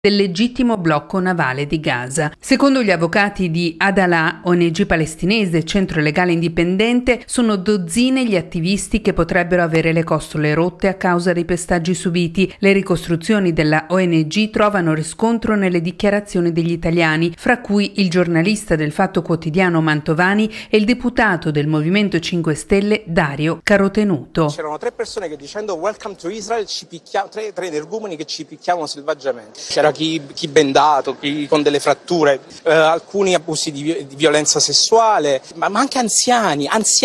del legittimo blocco navale di Gaza. Secondo gli avvocati di Adalah, ONG palestinese centro legale indipendente, sono dozzine gli attivisti che potrebbero avere le costole rotte a causa dei pestaggi subiti. Le ricostruzioni della ONG trovano riscontro nelle dichiarazioni degli italiani, fra cui il giornalista del Fatto Quotidiano Mantovani e il deputato del Movimento 5 Stelle Dario Carotenuto. C'erano 3 persone che dicendo "Welcome to Israel" ci picchiavano, 3 energumeni che ci picchiavano selvaggiamente. C'era chi bendato, chi con delle fratture, alcuni abusi di violenza sessuale, ma anche anziani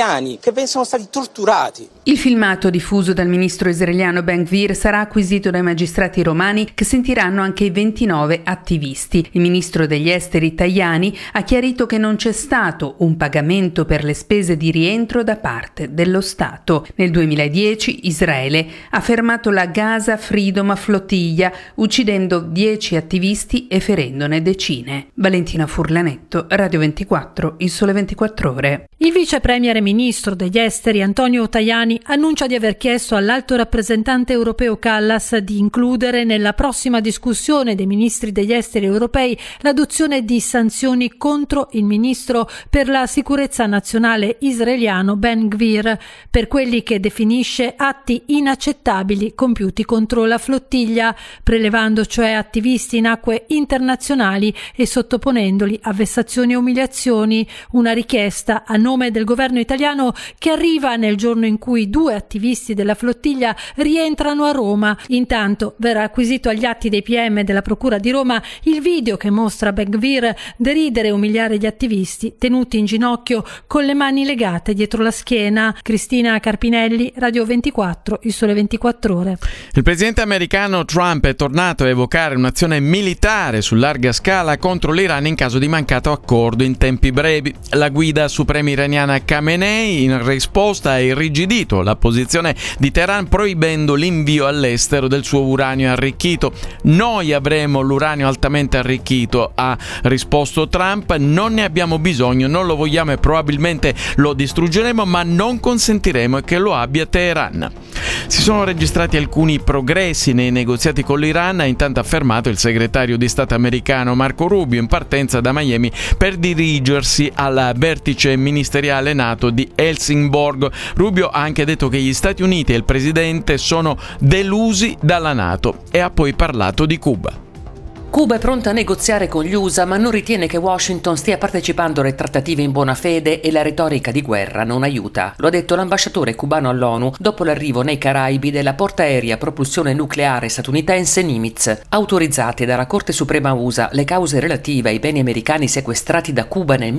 che sono stati torturati. Il filmato diffuso dal ministro israeliano Ben Gvir sarà acquisito dai magistrati romani che sentiranno anche i 29 attivisti. Il ministro degli esteri Tajani ha chiarito che non c'è stato un pagamento per le spese di rientro da parte dello Stato. Nel 2010 Israele ha fermato la Gaza Freedom Flotilla, uccidendo 10 attivisti e ferendone decine. Valentina Furlanetto, Radio 24, Il Sole 24 Ore. Il vice premier e ministro degli esteri Antonio Tajani annuncia di aver chiesto all'alto rappresentante europeo Kallas di includere nella prossima discussione dei ministri degli esteri europei l'adozione di sanzioni contro il ministro per la sicurezza nazionale israeliano Ben Gvir per quelli che definisce atti inaccettabili compiuti contro la flottiglia, prelevando cioè attivisti in acque internazionali e sottoponendoli a vessazioni e umiliazioni, una richiesta a nome del governo italiano che arriva nel giorno in cui 2 attivisti della flottiglia rientrano a Roma. Intanto verrà acquisito agli atti dei PM della Procura di Roma il video che mostra Ben Gvir deridere e umiliare gli attivisti tenuti in ginocchio con le mani legate dietro la schiena. Cristina Carpinelli, Radio 24, Il Sole 24 Ore. Il presidente americano Trump è tornato a evocare un'azione militare su larga scala contro l'Iran in caso di mancato accordo in tempi brevi. La guida suprema iraniana Khamenei in risposta ha irrigidito la posizione di Teheran proibendo l'invio all'estero del suo uranio arricchito. Noi avremo l'uranio altamente arricchito, ha risposto Trump, non ne abbiamo bisogno, non lo vogliamo e probabilmente lo distruggeremo, ma non consentiremo che lo abbia Teheran. Si sono registrati alcuni progressi nei negoziati con l'Iran, ha intanto affermato il segretario di Stato americano Marco Rubio in partenza da Miami per dirigersi al vertice ministeriale NATO di Helsingborg. Rubio ha anche detto che gli Stati Uniti e il presidente sono delusi dalla NATO e ha poi parlato di Cuba. Cuba è pronta a negoziare con gli USA, ma non ritiene che Washington stia partecipando alle trattative in buona fede e la retorica di guerra non aiuta. Lo ha detto l'ambasciatore cubano all'ONU dopo l'arrivo nei Caraibi della portaerei a propulsione nucleare statunitense Nimitz. Autorizzate dalla Corte Suprema USA le cause relative ai beni americani sequestrati da Cuba nel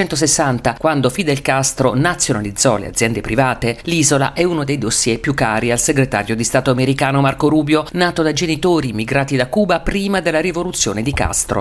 1960, quando Fidel Castro nazionalizzò le aziende private, l'isola è uno dei dossier più cari al segretario di Stato americano Marco Rubio, nato da genitori immigrati da Cuba prima della rivoluzione di Castro.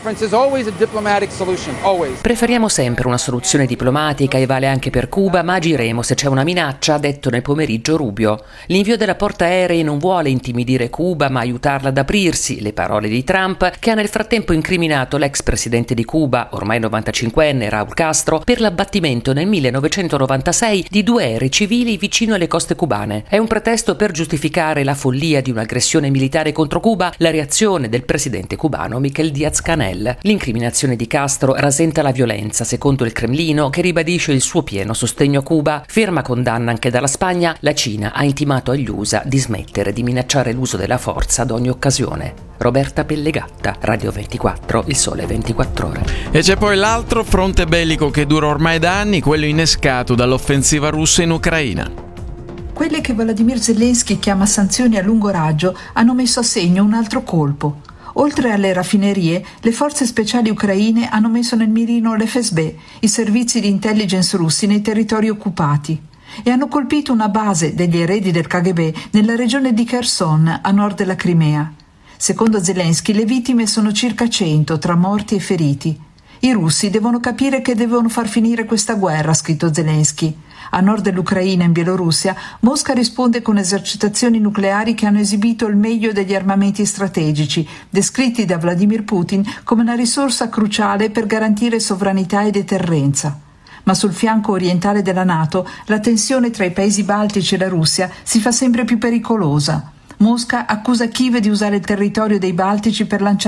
Preferiamo sempre una soluzione diplomatica e vale anche per Cuba, ma agiremo se c'è una minaccia, ha detto nel pomeriggio Rubio. L'invio della portaerei non vuole intimidire Cuba, ma aiutarla ad aprirsi, le parole di Trump, che ha nel frattempo incriminato l'ex presidente di Cuba, ormai 95enne Raúl Castro, per l'abbattimento nel 1996 di 2 aerei civili vicino alle coste cubane. È un pretesto per giustificare la follia di un'aggressione militare contro Cuba, la reazione del presidente cubano Miguel Díaz-Canel. L'incriminazione di Castro rasenta la violenza, secondo il Cremlino, che ribadisce il suo pieno sostegno a Cuba. Ferma condanna anche dalla Spagna, la Cina ha intimato agli USA di smettere di minacciare l'uso della forza ad ogni occasione. Roberta Pellegatta, Radio 24, Il Sole 24 Ore. E c'è poi l'altro fronte bellico che dura ormai da anni, quello innescato dall'offensiva russa in Ucraina. Quelle che Volodymyr Zelensky chiama sanzioni a lungo raggio hanno messo a segno un altro colpo. Oltre alle raffinerie, le forze speciali ucraine hanno messo nel mirino l'FSB, i servizi di intelligence russi nei territori occupati, e hanno colpito una base degli eredi del KGB nella regione di Kherson, a nord della Crimea. Secondo Zelensky, le vittime sono circa 100 tra morti e feriti. I russi devono capire che devono far finire questa guerra, ha scritto Zelensky. A nord dell'Ucraina, in Bielorussia, Mosca risponde con esercitazioni nucleari che hanno esibito il meglio degli armamenti strategici, descritti da Vladimir Putin come una risorsa cruciale per garantire sovranità e deterrenza. Ma sul fianco orientale della NATO, la tensione tra i paesi baltici e la Russia si fa sempre più pericolosa. Mosca accusa Kiev di usare il territorio dei Baltici per lanciare